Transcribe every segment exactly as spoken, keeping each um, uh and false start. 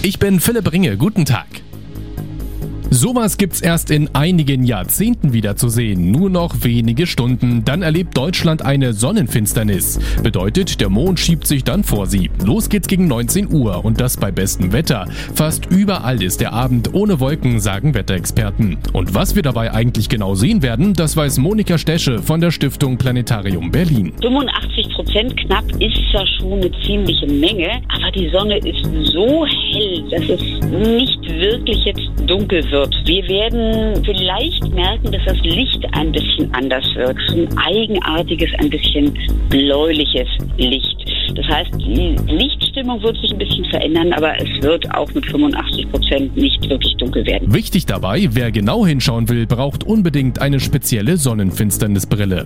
Ich bin Philipp Ringe, guten Tag. Sowas gibt's erst in einigen Jahrzehnten wieder zu sehen. Nur noch wenige Stunden, dann erlebt Deutschland eine Sonnenfinsternis. Bedeutet, der Mond schiebt sich dann vor sie. Los geht's gegen neunzehn Uhr und das bei bestem Wetter. Fast überall ist der Abend ohne Wolken, sagen Wetterexperten. Und was wir dabei eigentlich genau sehen werden, das weiß Monika Stesche von der Stiftung Planetarium Berlin. fünfundachtzig Prozent knapp ist ja schon eine ziemliche Menge, aber die Sonne ist so hell, dass es nicht wirklich jetzt dunkel wird. Wir werden vielleicht merken, dass das Licht ein bisschen anders wirkt. Ein eigenartiges, ein bisschen bläuliches Licht. Das heißt, die Lichtstimmung wird sich ein bisschen verändern, aber es wird auch mit fünfundachtzig Prozent nicht wirklich dunkel werden. Wichtig dabei, wer genau hinschauen will, braucht unbedingt eine spezielle Sonnenfinsternisbrille.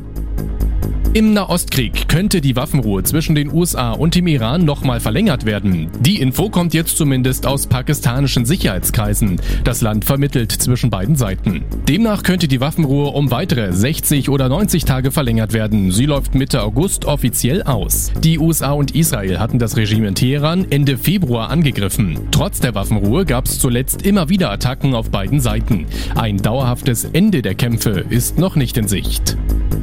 Im Nahostkrieg könnte die Waffenruhe zwischen den U S A und dem Iran nochmal verlängert werden. Die Info kommt jetzt zumindest aus pakistanischen Sicherheitskreisen. Das Land vermittelt zwischen beiden Seiten. Demnach könnte die Waffenruhe um weitere sechzig oder neunzig Tage verlängert werden. Sie läuft Mitte August offiziell aus. Die U S A und Israel hatten das Regime in Teheran Ende Februar angegriffen. Trotz der Waffenruhe gab es zuletzt immer wieder Attacken auf beiden Seiten. Ein dauerhaftes Ende der Kämpfe ist noch nicht in Sicht.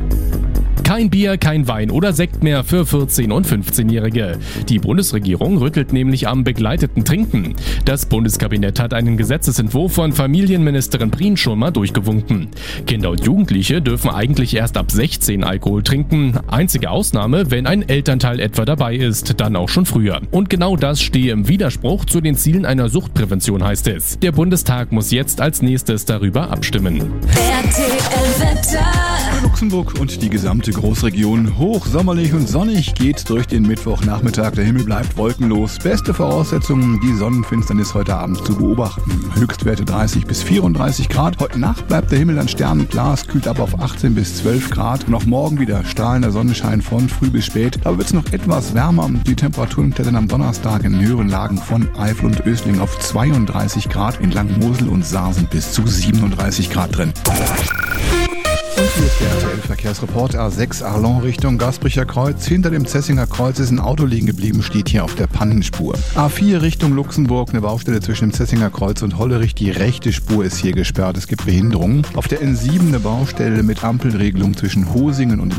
Kein Bier, kein Wein oder Sekt mehr für vierzehn- und fünfzehnjährige. Die Bundesregierung rüttelt nämlich am begleiteten Trinken. Das Bundeskabinett hat einen Gesetzesentwurf von Familienministerin Prien schon mal durchgewunken. Kinder und Jugendliche dürfen eigentlich erst ab sechzehn Alkohol trinken. Einzige Ausnahme, wenn ein Elternteil etwa dabei ist, dann auch schon früher. Und genau das stehe im Widerspruch zu den Zielen einer Suchtprävention, heißt es. Der Bundestag muss jetzt als nächstes darüber abstimmen. R T L Wetter. Luxemburg und die gesamte Großregion hochsommerlich und sonnig geht durch den Mittwochnachmittag. Der Himmel bleibt wolkenlos. Beste Voraussetzungen, die Sonnenfinsternis heute Abend zu beobachten. Höchstwerte dreißig bis vierunddreißig Grad. Heute Nacht bleibt der Himmel an Sternenklar, es kühlt ab auf achtzehn bis zwölf Grad. Noch morgen wieder strahlender Sonnenschein von früh bis spät. Da wird es noch etwas wärmer. Die Temperaturen klettern am Donnerstag in höheren Lagen von Eifel und Ösling auf zweiunddreißig Grad. In Langmosel und Saar sind bis zu siebenunddreißig Grad drin. Und hier ist der R T L-Verkehrsreport. A sechs Arlon Richtung Gasbricher Kreuz. Hinter dem Zessinger Kreuz ist ein Auto liegen geblieben, steht hier auf der Pannenspur. A vier Richtung Luxemburg, eine Baustelle zwischen dem Zessinger Kreuz und Hollerich. Die rechte Spur ist hier gesperrt, es gibt Behinderungen. Auf der N sieben eine Baustelle mit Ampelregelung zwischen Hosingen und